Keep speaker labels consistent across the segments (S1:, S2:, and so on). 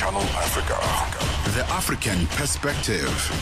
S1: Channel Africa. The African Perspective.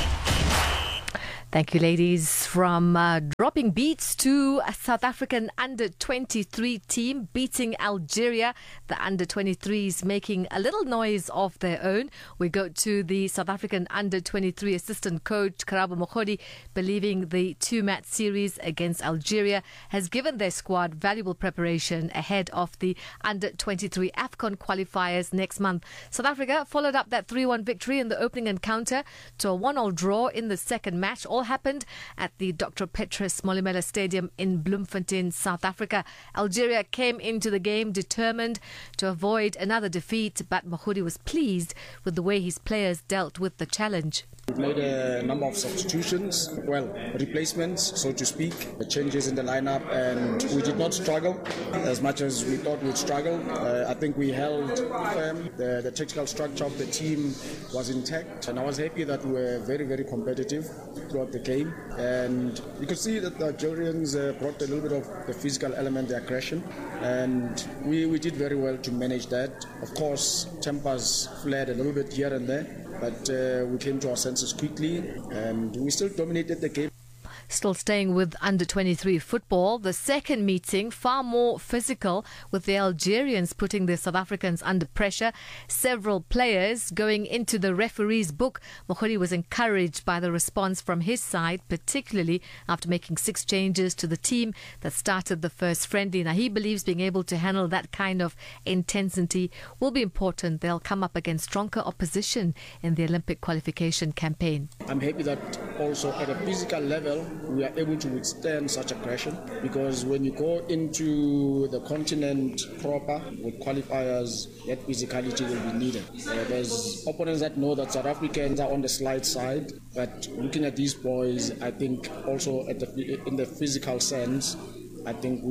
S2: Thank you, ladies. From dropping beats to a South African under-23 team beating Algeria, the under-23s making a little noise of their own. We go to the South African under-23 assistant coach, Karabo Mokhodi, believing the two-match series against Algeria has given their squad valuable preparation ahead of the under-23 AFCON qualifiers next month. South Africa followed up that 3-1 victory in the opening encounter to a 1-1 draw in the second match. All happened at the Dr. Petrus Molimela Stadium in Bloemfontein, South Africa. Algeria came into the game determined to avoid another defeat, but Mokhodi was pleased with the way his players dealt with the challenge.
S3: We've made a number of substitutions, replacements, so to speak, changes in the lineup, and we did not struggle as much as we thought we'd struggle. I think we held firm. The tactical structure of the team was intact, and I was happy that we were very, very competitive throughout the game. And you could see that the Algerians brought a little bit of the physical element, the aggression, and we did very well to manage that. Of course, tempers flared a little bit here and there, but we came to our senses quickly, and we still dominated the game.
S2: Still staying with under-23 football, the second meeting far more physical, with the Algerians putting the South Africans under pressure. Several players going into the referee's book. Mokhodi was encouraged by the response from his side, particularly after making 6 changes to the team that started the first friendly. Now, he believes being able to handle that kind of intensity will be important. They'll come up against stronger opposition in the Olympic qualification campaign.
S3: I'm happy that also at a physical level, we are able to withstand such aggression, because when you go into the continent proper with qualifiers, that physicality will be needed. There's opponents that know that South Africans are on the slight side, but looking at these boys, I think also in the physical sense, I think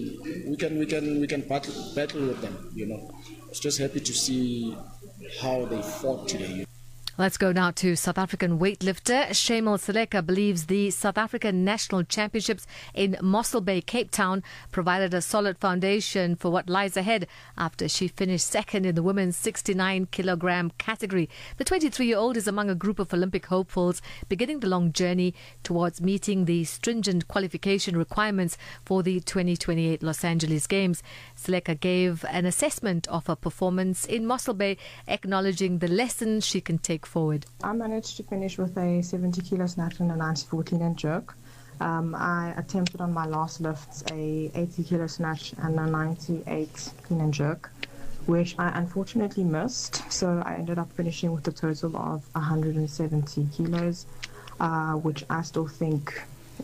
S3: we can battle with them. You know, I was just happy to see how they fought today.
S2: Let's go now to South African weightlifter. Shamil Seleka believes the South African National Championships in Mossel Bay, Cape Town, provided a solid foundation for what lies ahead after she finished second in the women's 69-kilogram category. The 23-year-old is among a group of Olympic hopefuls beginning the long journey towards meeting the stringent qualification requirements for the 2028 Los Angeles Games. Seleka gave an assessment of her performance in Mossel Bay, acknowledging the lessons she can take forward.
S4: I managed to finish with a 70 kilo snatch and a 90-14 and jerk. I attempted on my last lifts a 80 kilo snatch and a 98 clean and jerk, which I unfortunately missed. So I ended up finishing with a total of 170 kilos, which I still think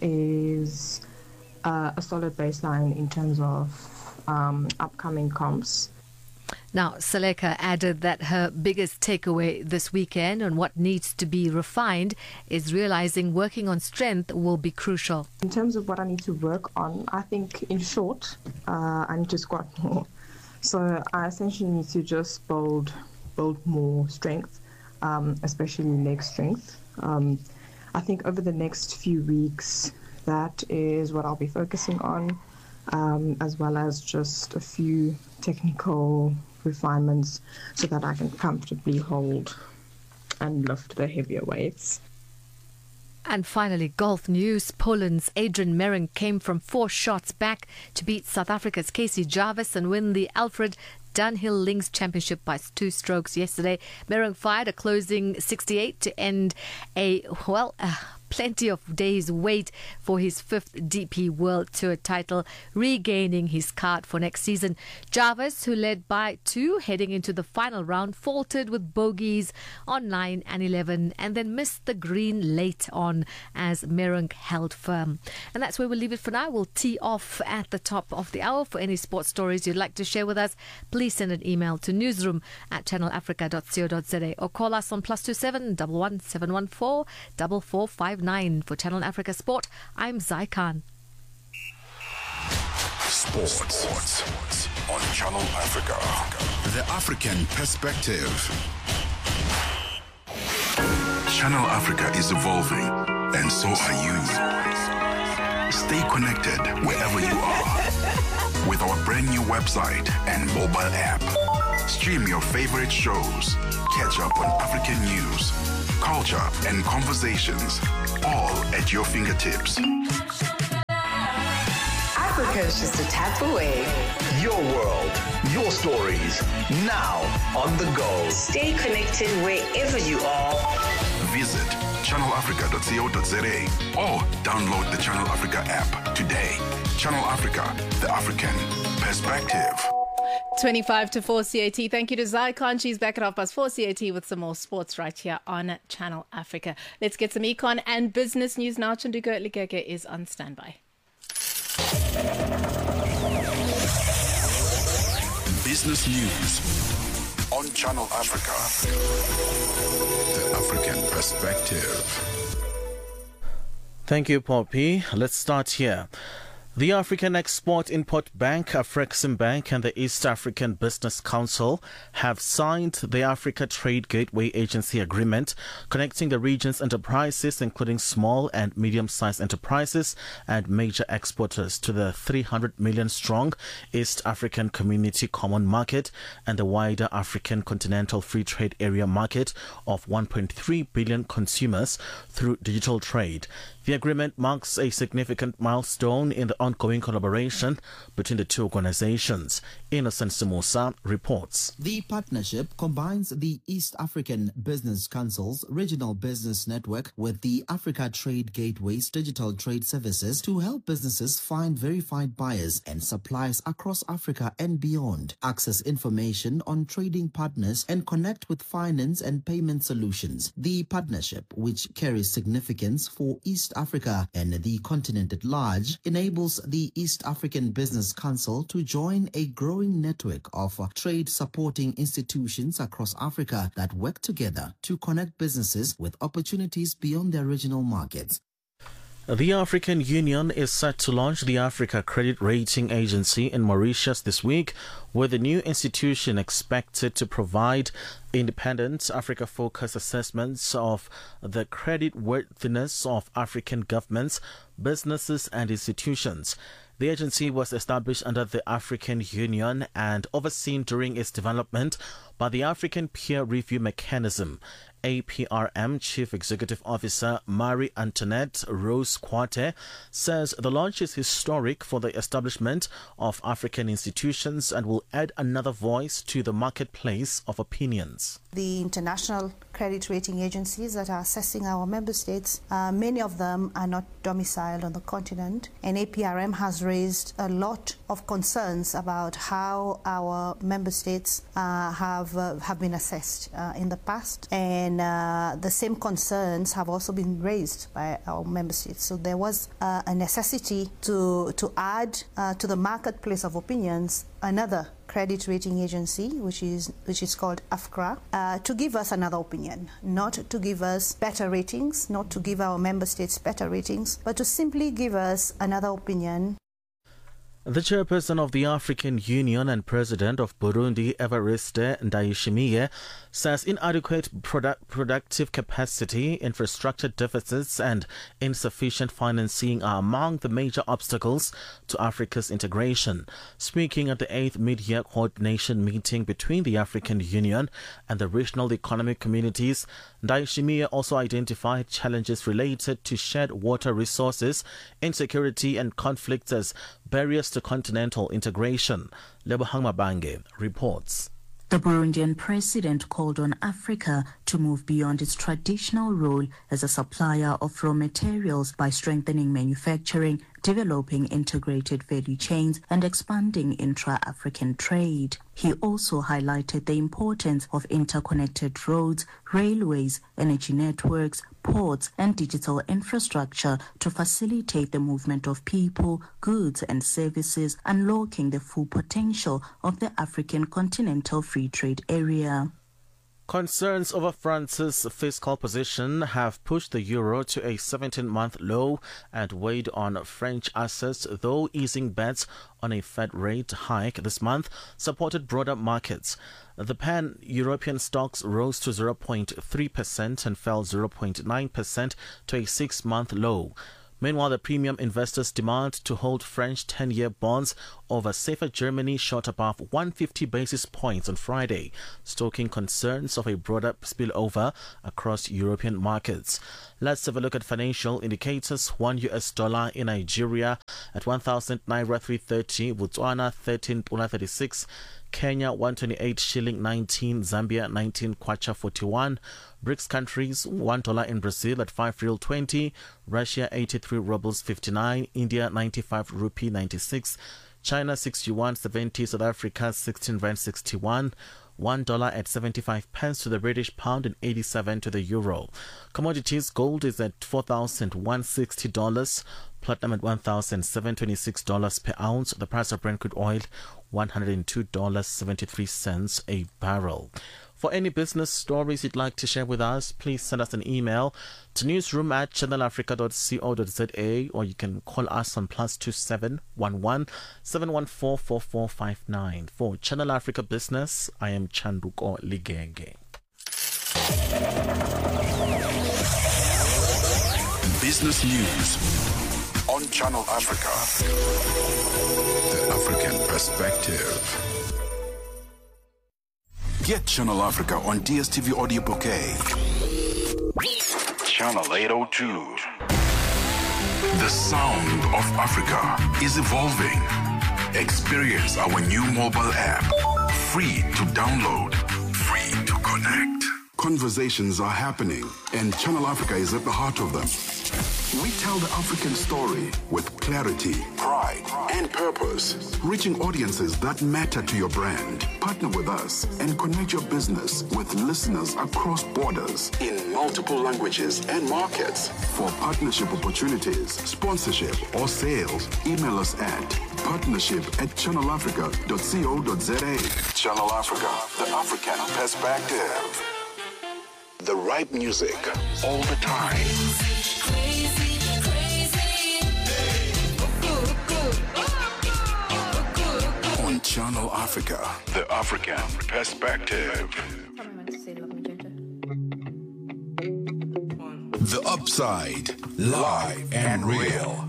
S4: is a solid baseline in terms of upcoming comps.
S2: Now, Seleka added that her biggest takeaway this weekend on what needs to be refined is realizing working on strength will be crucial.
S4: In terms of what I need to work on, I think in short, I need to squat more. So I essentially need to just build more strength, especially leg strength. I think over the next few weeks, that is what I'll be focusing on, as well as just a few technical refinements so that I can comfortably hold and lift the heavier weights.
S2: And finally, golf news. Poland's Adrian Meronk came from 4 shots back to beat South Africa's Casey Jarvis and win the Alfred Dunhill Links Championship by 2 strokes yesterday. Meronk fired a closing 68 to end plenty of days wait for his 5th DP World Tour title, regaining his card for next season. Jarvis, who led by 2 heading into the final round, faltered with bogeys on 9 and 11 and then missed the green late on as Meronk held firm. And that's where we'll leave it for now. We'll tee off at the top of the hour. For any sports stories you'd like to share with us, please send an email to newsroom@channelafrica.co.za or call us on +27 11 714 4459. For Channel Africa Sport, I'm Zai Khan.
S1: Sports on Channel Africa. The African Perspective. Channel Africa is evolving, and so are you. Stay connected wherever you are with our brand new website and mobile app. Stream your favorite shows. Catch up on African news, culture, and conversations, all at your fingertips.
S5: Africa's just a tap away.
S6: Your world, your stories, now on the go.
S5: Stay connected wherever you are.
S1: Visit channelafrica.co.za or download the Channel Africa app today. Channel Africa, the African perspective.
S7: 25 to 4 CAT. Thank you to Zycon. She's back at 4 CAT with some more sports right here on Channel Africa. Let's get some econ and business news now. Chanduko Ligege is on standby.
S1: Business news on Channel Africa, the African perspective.
S8: Thank you, Poppy. Let's start here. The African Export-Import Bank, Afreximbank, and the East African Business Council have signed the Africa Trade Gateway Agency Agreement, connecting the region's enterprises, including small and medium-sized enterprises and major exporters, to the 300 million-strong East African Community Common Market and the wider African Continental Free Trade Area market of 1.3 billion consumers through digital trade. The agreement marks a significant milestone in the ongoing collaboration between the two organizations. Innocent Simusa reports.
S9: The partnership combines the East African Business Council's regional business network with the Africa Trade Gateway's digital trade services to help businesses find verified buyers and suppliers across Africa and beyond, access information on trading partners, and connect with finance and payment solutions. The partnership, which carries significance for East Africa and the continent at large, enables the East African Business Council to join a growing network of trade supporting institutions across Africa that work together to connect businesses with opportunities beyond their regional markets.
S8: The African Union is set to launch the Africa Credit Rating Agency in Mauritius this week, with the new institution expected to provide independent Africa-focused assessments of the creditworthiness of African governments, businesses and institutions. The agency was established under the African Union and overseen during its development by the African Peer Review Mechanism. APRM Chief Executive Officer Marie Antoinette Rose Kwate says the launch is historic for the establishment of African institutions and will add another voice to the marketplace of opinions.
S10: The international credit rating agencies that are assessing our member states, many of them are not domiciled on the continent, and APRM has raised a lot of concerns about how our member states have been assessed in the past, and the same concerns have also been raised by our member states. So there was a necessity to add to the marketplace of opinions another credit rating agency, which is called AFCRA, to give us another opinion, not to give us better ratings, not to give our member states better ratings, but to simply give us another opinion.
S8: The chairperson of the African Union and president of Burundi, Evariste Ndayishimiye, says inadequate productive capacity, infrastructure deficits and insufficient financing are among the major obstacles to Africa's integration. Speaking at the 8th Mid-Year Coordination Meeting between the African Union and the regional economic communities, Ndayishimiye also identified challenges related to shared water resources, insecurity and conflicts as barriers to continental integration. Lebohang Mabange reports.
S11: The Burundian president called on Africa to move beyond its traditional role as a supplier of raw materials by strengthening manufacturing, developing integrated value chains, and expanding intra-African trade. He also highlighted the importance of interconnected roads, railways, energy networks, ports, and digital infrastructure to facilitate the movement of people, goods, and services, unlocking the full potential of the African Continental Free Trade Area.
S8: Concerns over France's fiscal position have pushed the euro to a 17-month low and weighed on French assets, though easing bets on a Fed rate hike this month supported broader markets. The pan-European stocks rose to 0.3% and fell 0.9% to a 6-month low. Meanwhile, the premium investors' demand to hold French 10-year bonds over safer Germany shot above 150 basis points on Friday, stoking concerns of a broader spillover across European markets. Let's have a look at financial indicators. $1 in Nigeria at 1,000 naira 330, Botswana 13.36, Kenya 128 shilling 19, Zambia 19 kwacha 41, BRICS countries $1 in Brazil at 5 real 20, Russia 83 rubles 59, India 95 rupee 96, China 6 yuan 70, South Africa 16 rand 61, $1 at 75 pence to the British pound and 87 to the euro. Commodities: gold is at $4,160, platinum at $1,726 per ounce. The price of Brent crude oil $102.73 a barrel. For any business stories you'd like to share with us, please send us an email to newsroom@channelafrica.co.za, or you can call us on +27 11 714 4459. For Channel Africa Business, I am Chanduko Ligenge.
S1: Business news on Channel Africa. The African perspective. Get Channel Africa on DSTV Audio Bouquet. Channel 802. The sound of Africa is evolving. Experience our new mobile app. Free to download. Free to connect. Conversations are happening, and Channel Africa is at the heart of them. We tell the African story with clarity, pride, and purpose, reaching audiences that matter to your brand. Partner with us and connect your business with listeners across borders in multiple languages and markets. For partnership opportunities, sponsorship, or sales, email us at partnership@channelafrica.co.za. Channel Africa, the African perspective. The right music all the time. On Channel Africa, the African perspective. The Upside, live and real.